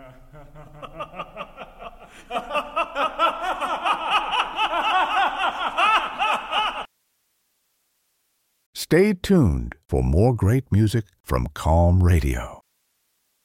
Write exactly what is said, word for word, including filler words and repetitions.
Stay tuned for more great music from Calm Radio.